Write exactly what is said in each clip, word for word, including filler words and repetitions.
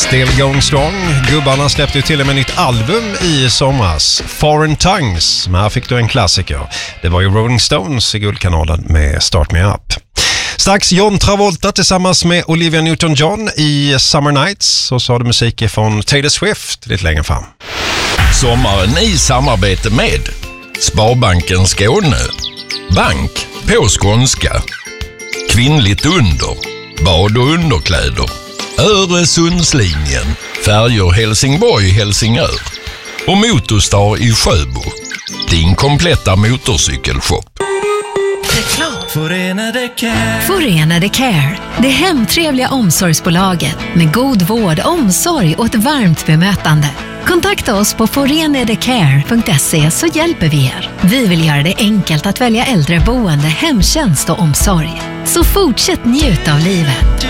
Still Going Strong. Gubbarna släppte ju till och med nytt album i somras, Foreign Tongues. Men här fick du en klassiker. Det var ju Rolling Stones i Guldkanalen med Start Me Up. Strax John Travolta tillsammans med Olivia Newton-John i Summer Nights. Och så har du musik från Taylor Swift lite längre fram. Sommaren i samarbete med Sparbanken Skåne, bank på skånska, kvinnligt under, bad och underkläder, Öresundslinjen, färjor Helsingborg-Helsingör och Motorstar i Sjöbo, din kompletta motorcykelshop. Förenade Care. Förenade Care, det hemtrevliga omsorgsbolaget med god vård, omsorg och ett varmt bemötande. Kontakta oss på forenadecare punkt se så hjälper vi er. Vi vill göra det enkelt att välja äldreboende, hemtjänst och omsorg. Så fortsätt njuta av livet.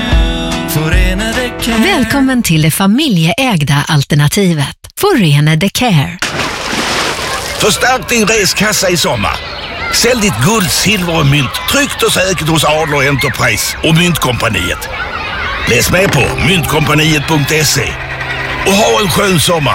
Välkommen till det familjeägda alternativet. Förenade Care. Förstärk din reskassa i sommar. Sälj ditt guld, silver och mynt tryggt och säkert hos Adler Enterprise och Myntkompaniet. Läs med på myntkompaniet punkt se och ha en skön sommar.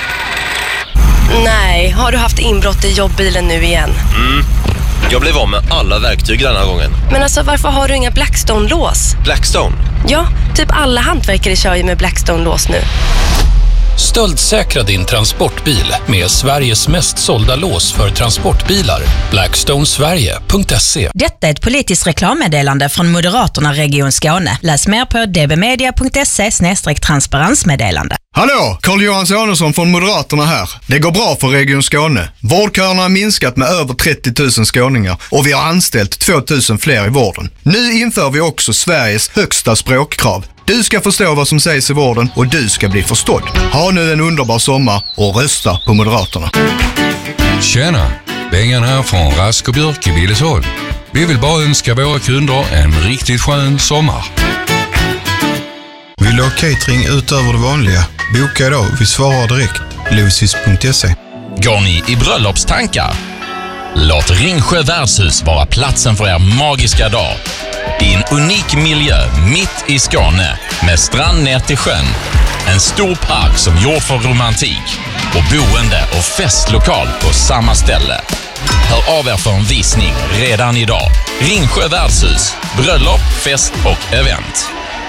Nej, har du haft inbrott i jobbbilen nu igen? Mm. Jag blev av med alla verktyg den här gången. Men alltså, varför har du inga Blackstone-lås? Blackstone? Ja, typ alla hantverkare kör ju med Blackstone-lås nu. Stöldsäkra din transportbil med Sveriges mest sålda lås för transportbilar. blackstone sverige punkt se. Detta är ett politiskt reklammeddelande från Moderaterna Region Skåne. Läs mer på d b media punkt se slash transparensmeddelande. Hallå, Carl-Johan Samuelsson från Moderaterna här. Det går bra för Region Skåne. Vårdköerna har minskat med över trettio tusen skåningar och vi har anställt två tusen fler i vården. Nu inför vi också Sveriges högsta språkkrav. Du ska förstå vad som sägs i vården och du ska bli förstådd. Ha nu en underbar sommar och rösta på Moderaterna. Tjena, Bengan här från Rask och Björk i Billeshåll. Vi vill bara önska våra kunder en riktigt skön sommar. Vill du ha catering utöver det vanliga? Boka idag, vi svarar direkt. Lucis punkt se. Går ni i bröllopstankar? Låt Ringsjö värdshus vara platsen för er magiska dag. I en unik miljö mitt i Skåne med strand ner till sjön. En stor park som gjord för romantik och boende och festlokal på samma ställe. Hör av er för en visning redan idag. Ringsjö värdshus, bröllop, fest och event.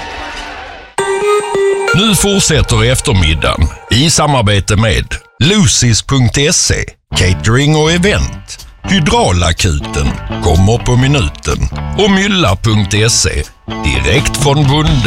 Nu fortsätter eftermiddagen i samarbete med Lucis punkt se, catering och event. Hydraulakuten kommer på minuten och mylla punkt se, direkt från bunden.